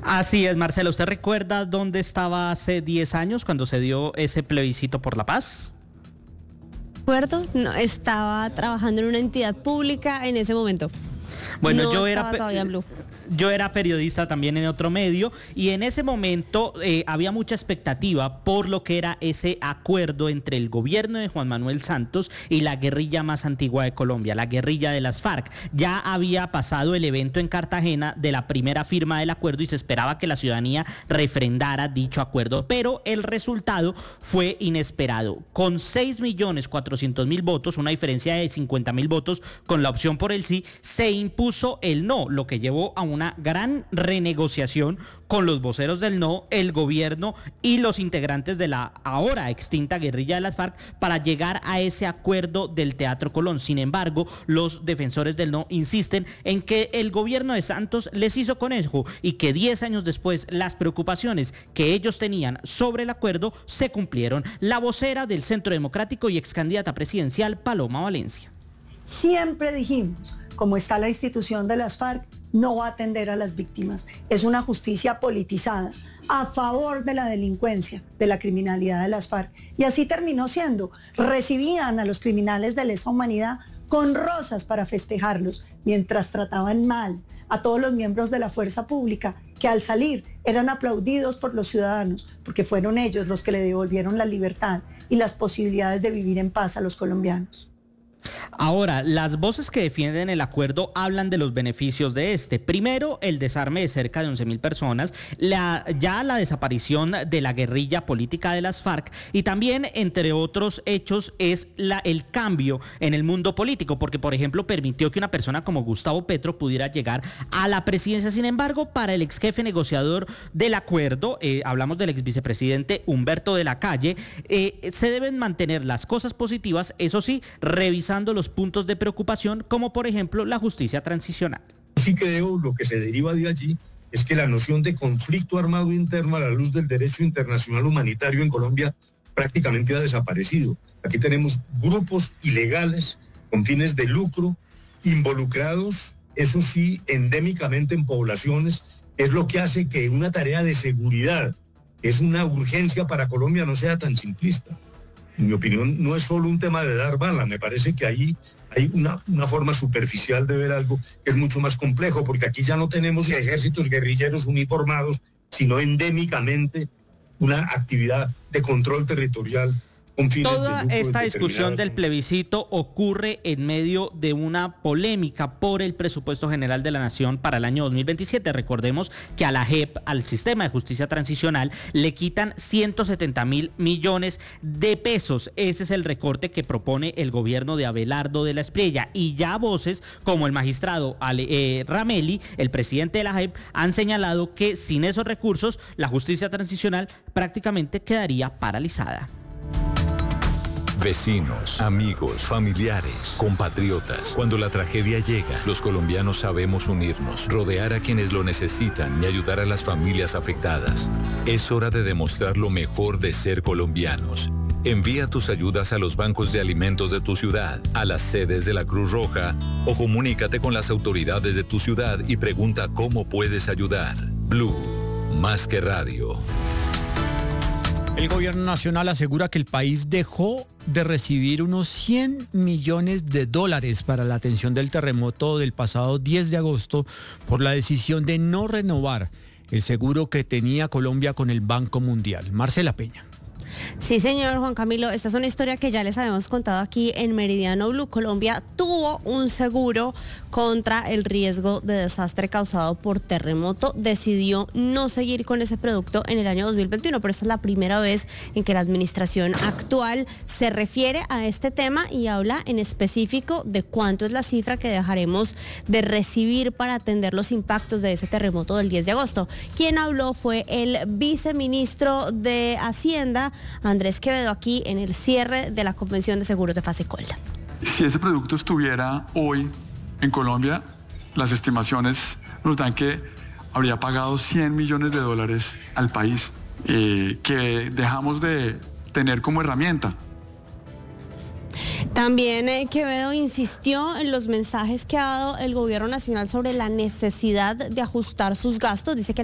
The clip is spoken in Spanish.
Así es, Marcela. ¿Usted recuerda dónde estaba hace 10 años cuando se dio ese plebiscito por la paz? Recuerdo, no, estaba trabajando en una entidad pública en ese momento. Bueno, no yo estaba todavía en Blue. Yo era periodista también en otro medio y en ese momento había mucha expectativa por lo que era ese acuerdo entre el gobierno de Juan Manuel Santos y la guerrilla más antigua de Colombia, la guerrilla de las FARC. Ya había pasado el evento en Cartagena de la primera firma del acuerdo y se esperaba que la ciudadanía refrendara dicho acuerdo, pero el resultado fue inesperado. Con 6.400.000 votos, una diferencia de 50.000 votos con la opción por el sí, se impuso el no, lo que llevó a una gran renegociación con los voceros del no, el gobierno y los integrantes de la ahora extinta guerrilla de las FARC para llegar a ese acuerdo del Teatro Colón. Sin embargo, los defensores del no insisten en que el gobierno de Santos les hizo conejo y que 10 años después las preocupaciones que ellos tenían sobre el acuerdo se cumplieron. La vocera del Centro Democrático y excandidata presidencial, Paloma Valencia. Siempre dijimos, como está la institución de las FARC, no va a atender a las víctimas. Es una justicia politizada a favor de la delincuencia, de la criminalidad de las FARC. Y así terminó siendo. Recibían a los criminales de lesa humanidad con rosas para festejarlos, mientras trataban mal a todos los miembros de la fuerza pública, que al salir eran aplaudidos por los ciudadanos, porque fueron ellos los que le devolvieron la libertad y las posibilidades de vivir en paz a los colombianos. Ahora, las voces que defienden el acuerdo hablan de los beneficios de este. Primero, el desarme de cerca de 11.000 personas, la desaparición de la guerrilla política de las FARC y también, entre otros hechos, es el cambio en el mundo político, porque, por ejemplo, permitió que una persona como Gustavo Petro pudiera llegar a la presidencia. Sin embargo, para el ex jefe negociador del acuerdo, hablamos del ex vicepresidente Humberto de la Calle, se deben mantener las cosas positivas, eso sí, revisando los puntos de preocupación, como por ejemplo la justicia transicional. Sí creo lo que se deriva de allí es que la noción de conflicto armado interno a la luz del derecho internacional humanitario en Colombia prácticamente ha desaparecido. Aquí tenemos grupos ilegales con fines de lucro involucrados, eso sí, endémicamente en poblaciones, es lo que hace que una tarea de seguridad, que es una urgencia para Colombia, no sea tan simplista. En mi opinión, no es solo un tema de dar bala, me parece que ahí hay una forma superficial de ver algo que es mucho más complejo, porque aquí ya no tenemos ejércitos guerrilleros uniformados, sino endémicamente una actividad de control territorial. Toda esta discusión del plebiscito ocurre en medio de una polémica por el presupuesto general de la Nación para el año 2027. Recordemos que a la JEP, al sistema de justicia transicional, le quitan 170.000 millones de pesos. Ese es el recorte que propone el gobierno de Abelardo de la Espriella. Y ya voces como el magistrado Rameli, el presidente de la JEP, han señalado que sin esos recursos la justicia transicional prácticamente quedaría paralizada. Vecinos, amigos, familiares, compatriotas. Cuando la tragedia llega, los colombianos sabemos unirnos, rodear a quienes lo necesitan y ayudar a las familias afectadas. Es hora de demostrar lo mejor de ser colombianos. Envía tus ayudas a los bancos de alimentos de tu ciudad, a las sedes de la Cruz Roja o comunícate con las autoridades de tu ciudad y pregunta cómo puedes ayudar. Blue, más que radio. El gobierno nacional asegura que el país dejó de recibir unos 100 millones de dólares para la atención del terremoto del pasado 10 de agosto por la decisión de no renovar el seguro que tenía Colombia con el Banco Mundial. Marcela Peña. Sí, señor Juan Camilo, esta es una historia que ya les habíamos contado aquí en Meridiano Blue. Colombia tuvo un seguro contra el riesgo de desastre causado por terremoto. Decidió no seguir con ese producto en el año 2021, pero esta es la primera vez en que la administración actual se refiere a este tema y habla en específico de cuánto es la cifra que dejaremos de recibir para atender los impactos de ese terremoto del 10 de agosto. Quien habló fue el viceministro de Hacienda, Andrés Quevedo, aquí en el cierre de la Convención de Seguros de Fasecol. Si ese producto estuviera hoy en Colombia, las estimaciones nos dan que habría pagado 100 millones de dólares al país, que dejamos de tener como herramienta. También Quevedo insistió en los mensajes que ha dado el gobierno nacional sobre la necesidad de ajustar sus gastos. Dice que